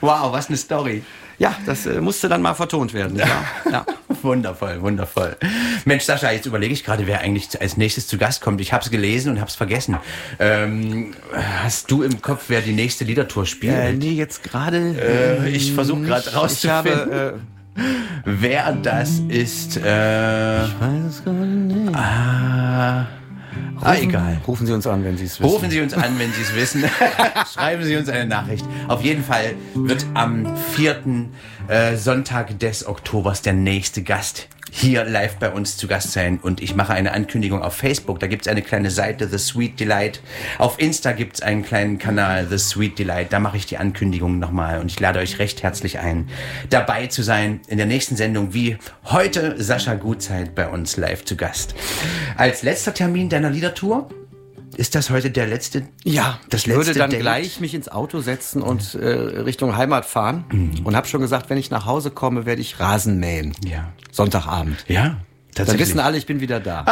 Wow, was eine Story. Ja, das musste dann mal vertont werden. Ja. Wundervoll, wundervoll. Mensch, Sascha, jetzt überlege ich gerade, wer eigentlich als nächstes zu Gast kommt. Ich habe es gelesen und habe es vergessen. Hast du im Kopf, wer die nächste Liedertour spielt? Nee, jetzt gerade... ich versuche gerade rauszufinden, wer das ist. ich weiß es gar nicht. Egal. Rufen Sie uns an, wenn Sie es wissen. Rufen Sie uns an, wenn Sie es wissen. Schreiben Sie uns eine Nachricht. Auf jeden Fall wird am 4. Sonntag des Oktobers der nächste Gast hier live bei uns zu Gast sein. Und ich mache eine Ankündigung auf Facebook. Da gibt es eine kleine Seite, The Sweet Delight. Auf Insta gibt es einen kleinen Kanal, The Sweet Delight. Da mache ich die Ankündigung nochmal. Und ich lade euch recht herzlich ein, dabei zu sein in der nächsten Sendung, wie heute Sascha Gutzeit bei uns live zu Gast. Als letzter Termin deiner Liedertour, ist das heute der letzte? Ja, das ich würde dann Date? gleich mich ins Auto setzen und Richtung Heimat fahren. Und habe schon gesagt, wenn ich nach Hause komme, werde ich Rasen mähen. Ja. Sonntagabend. Ja, Dann wissen alle, ich bin wieder da.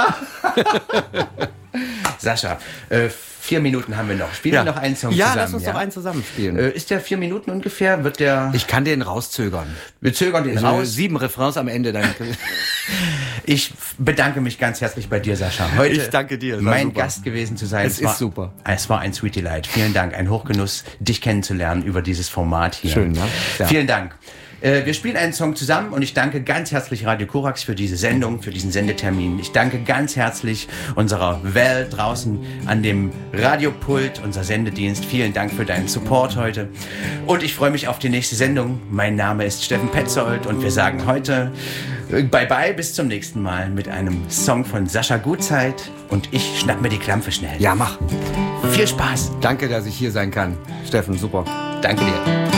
Sascha, 4 Minuten haben wir noch. Spielen wir noch einen Song ja, zusammen? Lass uns doch einen zusammen spielen. Ist der 4 Minuten ungefähr? Wird der? Ich kann den rauszögern. Wir zögern den Also raus. 7 Refrains am Ende. Dann Ich bedanke mich ganz herzlich bei dir, Sascha. Heute Ich danke dir, das war mein super. Gast gewesen zu sein. Es ist super. Es war ein Sweet Delight. Vielen Dank. Ein Hochgenuss, dich kennenzulernen über dieses Format hier. Schön, ne? Ja. Vielen Dank. Wir spielen einen Song zusammen und ich danke ganz herzlich Radio Korax für diese Sendung, für diesen Sendetermin. Ich danke ganz herzlich unserer Welt draußen an dem Radiopult, unser Sendedienst. Vielen Dank für deinen Support heute. Und ich freue mich auf die nächste Sendung. Mein Name ist Steffen Petzold und wir sagen heute bye-bye, bis zum nächsten Mal mit einem Song von Sascha Gutzeit. Und ich schnapp mir die Klampfe schnell. Ja, mach. Viel Spaß. Danke, dass ich hier sein kann. Steffen, super. Danke dir.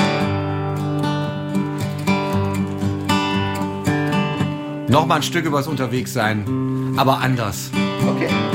Nochmal ein Stück übers Unterwegssein, aber anders. Okay.